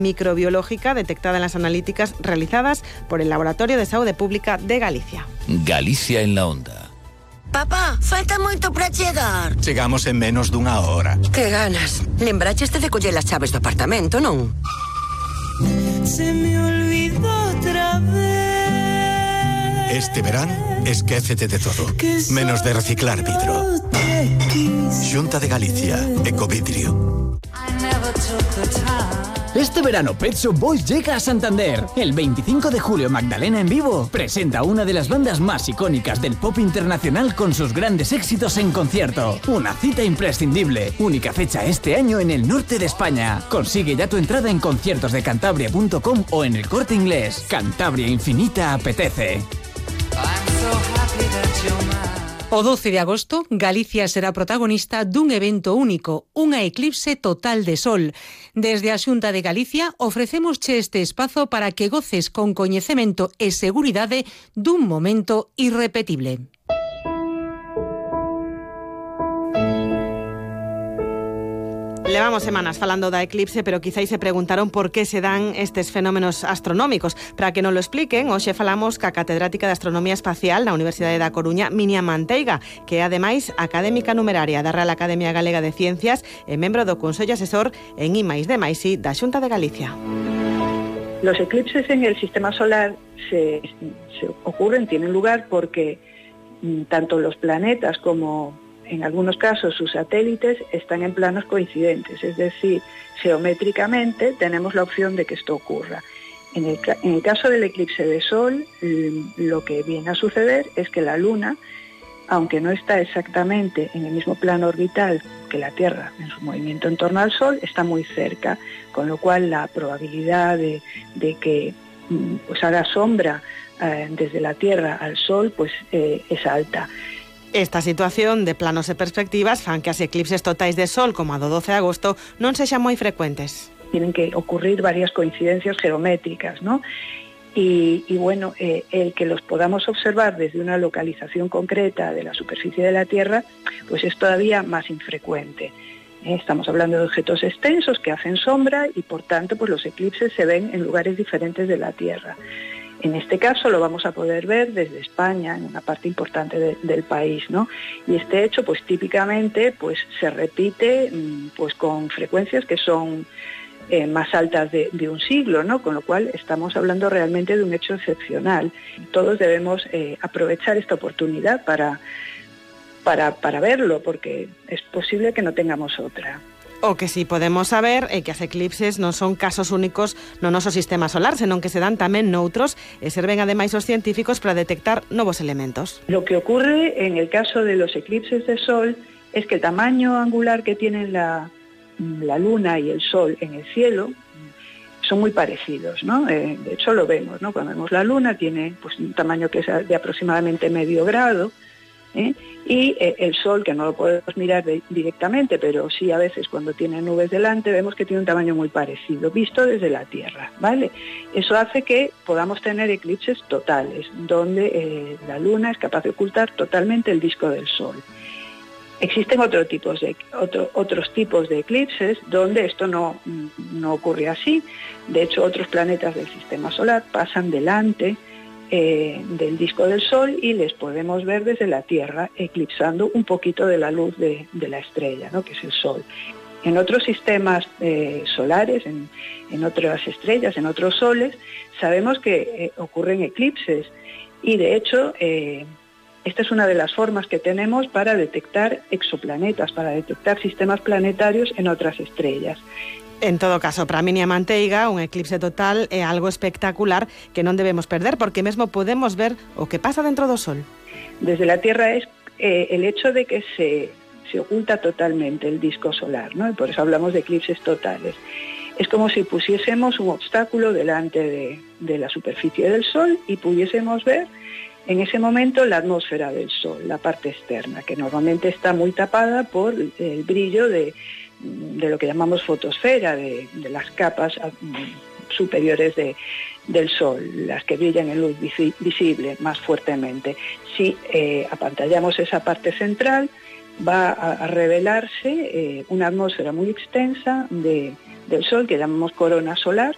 microbiológica detectada en las analíticas realizadas por el Laboratorio de Saúde Pública de Galicia. Galicia en la onda. Papá, falta moito para chegar. Chegamos en menos dunha hora. Que ganas. Lembracheste de coller as chaves do apartamento, non? Se me olvidó otra vez. Este verán, esquécete de todo, menos de reciclar vidro. Xunta de Galicia, Ecovidrio. Este verano Pet Shop Boys llega a Santander. El 25 de julio Magdalena en vivo presenta una de las bandas más icónicas del pop internacional con sus grandes éxitos en concierto. Una cita imprescindible. Única fecha este año en el norte de España. Consigue ya tu entrada en conciertosdecantabria.com o en El Corte Inglés. Cantabria Infinita apetece. O 12 de agosto, Galicia será protagonista dun evento único, unha eclipse total de sol. Desde a Xunta de Galicia ofrecémosche este espazo para que goces con coñecemento e seguridade dun momento irrepetible. Levamos semanas falando da eclipse, pero quizáis se preguntaron por que se dan estes fenómenos astronómicos. Para que non lo expliquen, hoxe falamos ca catedrática de Astronomía Espacial na Universidade da Coruña, Minia Manteiga, que é ademais académica numeraria da Real Academia Galega de Ciencias e membro do Consello Asesor en I+D+I da Xunta de Galicia. Los eclipses en el sistema solar se ocurren, tienen lugar porque tanto los planetas como en algunos casos sus satélites están en planos coincidentes, es decir, geométricamente tenemos la opción de que esto ocurra. En el caso del eclipse de Sol, lo que viene a suceder es que la Luna, aunque no está exactamente en el mismo plano orbital que la Tierra en su movimiento en torno al Sol, está muy cerca, con lo cual la probabilidad de que pues haga sombra desde la Tierra al Sol pues es alta. Esta situación de planos e perspectivas fan que as eclipses totais de Sol, como a do 12 de agosto, non sexan moi frecuentes. Tienen que ocurrir varias coincidencias geométricas, ¿no? Y bueno, el que los podamos observar desde una localización concreta de la superficie de la Tierra, pues es todavía más infrecuente. Estamos hablando de objetos extensos que hacen sombra y por tanto pues los eclipses se ven en lugares diferentes de la Tierra. En este caso lo vamos a poder ver desde España, en una parte importante del país, ¿no? Y este hecho, pues típicamente, pues se repite pues con frecuencias que son más altas de un siglo, ¿no? Con lo cual estamos hablando realmente de un hecho excepcional. Todos debemos aprovechar esta oportunidad para verlo, porque es posible que no tengamos otra. O que si podemos saber é que as eclipses non son casos únicos no noso sistema solar, senón que se dan tamén noutros e serven ademais os científicos para detectar novos elementos. Lo que ocurre en el caso de los eclipses de Sol es que el tamaño angular que tienen la Luna y el Sol en el cielo son muy parecidos, ¿no? De hecho lo vemos, ¿no? Cuando vemos la Luna tiene pues un tamaño que es de aproximadamente medio grado, y el Sol, que no lo podemos mirar directamente, pero sí a veces cuando tiene nubes delante, vemos que tiene un tamaño muy parecido, visto desde la Tierra, ¿vale? Eso hace que podamos tener eclipses totales, donde la Luna es capaz de ocultar totalmente el disco del Sol. Existen otros tipos de eclipses donde esto no ocurre así. De hecho, otros planetas del sistema solar pasan delante del disco del Sol y les podemos ver desde la Tierra, eclipsando un poquito de la luz de la estrella, ¿no? Que es el Sol. En otros sistemas solares, en otras estrellas, en otros soles, sabemos que ocurren eclipses y de hecho esta es una de las formas que tenemos para detectar exoplanetas, para detectar sistemas planetarios en otras estrellas. En todo caso, para Minia Manteiga, un eclipse total é algo espectacular que non debemos perder, porque mesmo podemos ver o que pasa dentro do Sol. Desde la Tierra es el hecho de que se oculta totalmente el disco solar, ¿no? Y por eso hablamos de eclipses totales. Es como si pusiésemos un obstáculo delante de la superficie del Sol y pudiésemos ver en ese momento la atmósfera del Sol, la parte externa, que normalmente está muy tapada por el brillo de lo que llamamos fotosfera, de las capas superiores del Sol, las que brillan en luz visible más fuertemente. Si apantallamos esa parte central, va a revelarse una atmósfera muy extensa del Sol, que llamamos corona solar,